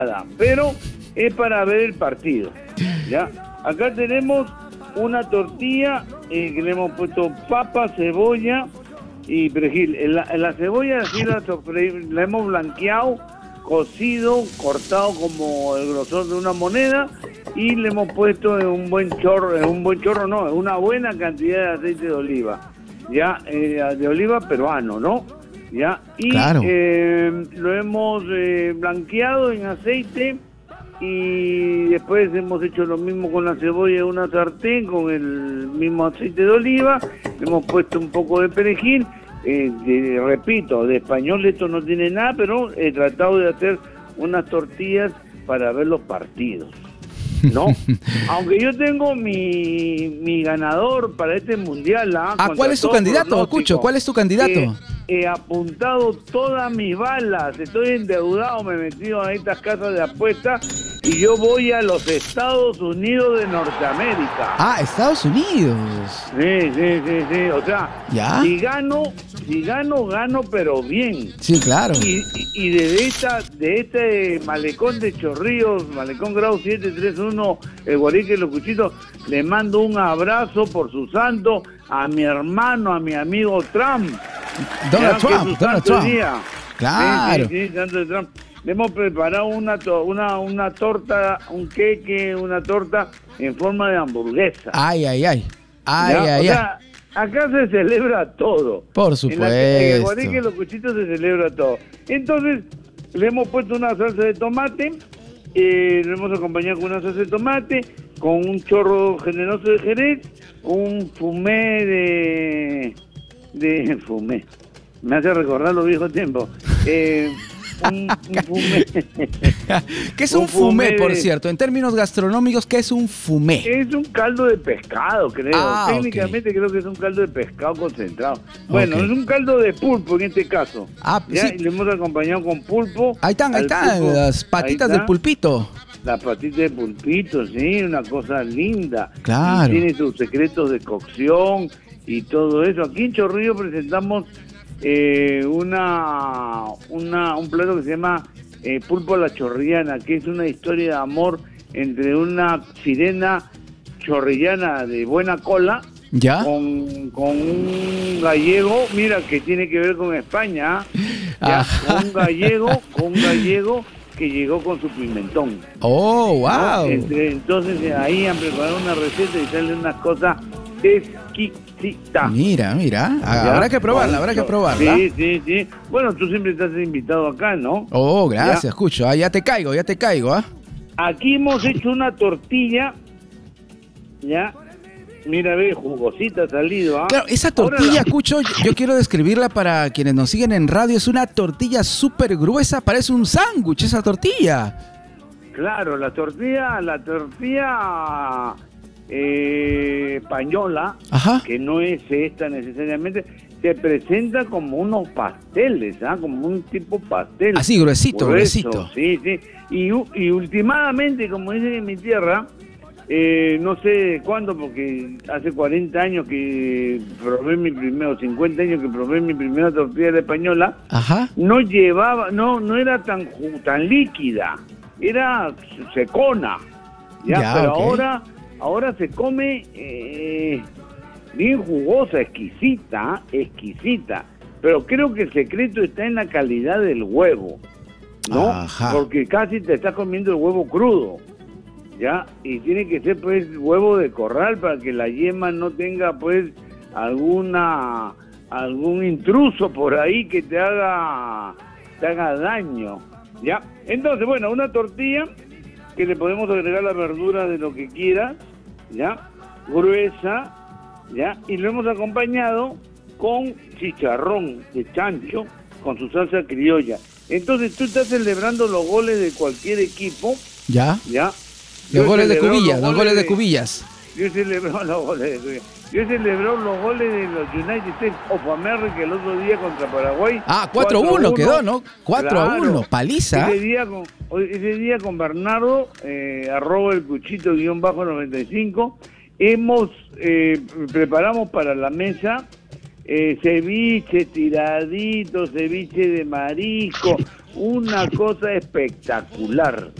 pero es para ver el partido, ¿ya? Acá tenemos una tortilla que le hemos puesto papa, cebolla y perejil. En la cebolla sí la hemos blanqueado, cocido, cortado como el grosor de una moneda y le hemos puesto en una buena cantidad de aceite de oliva, ya, de oliva peruano, ¿no? Ya, y claro. lo hemos blanqueado en aceite y después hemos hecho lo mismo con la cebolla en una sartén con el mismo aceite de oliva, le hemos puesto un poco de perejil. Repito, de español esto no tiene nada, pero he tratado de hacer unas tortillas para ver los partidos, ¿no? Aunque yo tengo mi ganador para este mundial. ¿Cuál es tu candidato, Cucho? ¿Cuál es tu candidato? He apuntado todas mis balas, estoy endeudado, me he metido en estas casas de apuestas y yo voy a los Estados Unidos de Norteamérica. Estados Unidos. Sí, o sea, ¿ya? Si gano, pero bien. Sí, claro. Y de este malecón de Chorrillos, malecón grado 731, el Guarique Los Cuchitos, le mando un abrazo por su santo a mi hermano, a mi amigo Trump. Donald Trump. Claro. Sí, santo de Trump. Le hemos preparado una torta, un queque, una torta en forma de hamburguesa. Ay. O sea, acá se celebra todo. Por supuesto. En el Guarique Los Cuchitos se celebra todo. Entonces, le hemos puesto una salsa de tomate, lo hemos acompañado con una salsa de tomate, con un chorro generoso de jerez, un fumé de fumé. Me hace recordar los viejos tiempos. Un fumé. ¿Qué es un fumé, por cierto? En términos gastronómicos, ¿qué es un fumé? Es un caldo de pescado, creo. Técnicamente creo que es un caldo de pescado concentrado. Bueno, es un caldo de pulpo en este caso. Sí. Y le hemos acompañado con pulpo. Ahí están, las patitas del pulpito. Las patitas de pulpito, sí, una cosa linda. Claro. Y tiene sus secretos de cocción y todo eso. Aquí en Chorrillos presentamos un plato que se llama pulpo a la chorrillana, que es una historia de amor entre una sirena chorrillana de buena cola, ¿ya? con un gallego, mira, que tiene que ver con España, ¿ya? Con un gallego que llegó con su pimentón. ¡Oh, wow! ¿No? Entonces ahí han preparado una receta y sale una cosa exquisita. Mira, habrá que probarla. Sí. Bueno, tú siempre estás invitado acá, ¿no? Oh, gracias, Cucho. Ya te caigo, Aquí hemos hecho una tortilla, ¿ya? Mira, ve, jugosita ha salido, Claro, esa tortilla, Cucho, yo quiero describirla para quienes nos siguen en radio. Es una tortilla súper gruesa, parece un sándwich esa tortilla. Claro, la tortilla española, que no es esta necesariamente, se presenta como unos pasteles, como un tipo pastel. Así, gruesito. Sí. Y últimamente, como dicen en mi tierra, no sé cuándo, porque hace 40 años que probé 50 años que probé mi primera tortilla de la española, no era tan líquida, era secona, pero ahora se come bien jugosa, exquisita, pero creo que el secreto está en la calidad del huevo, ¿no? Porque casi te estás comiendo el huevo crudo, ¿ya? Y tiene que ser, pues, huevo de corral para que la yema no tenga, pues, algún intruso por ahí que te haga daño, ¿ya? Entonces, bueno, una tortilla que le podemos agregar la verdura de lo que quieras, ¿ya? Gruesa, ¿ya? Y lo hemos acompañado con chicharrón de chancho con su salsa criolla. Entonces tú estás celebrando los goles de cualquier equipo, ¿ya? Los goles de Cubillas. Yo celebro los goles de Cubillas. Yo celebré los goles de los United States of America el otro día contra Paraguay. 4-1 quedó, ¿no? 4-1, paliza. Ese día con Bernardo, @elcuchito_95, preparamos para la mesa ceviche tiradito, ceviche de marisco, una cosa espectacular.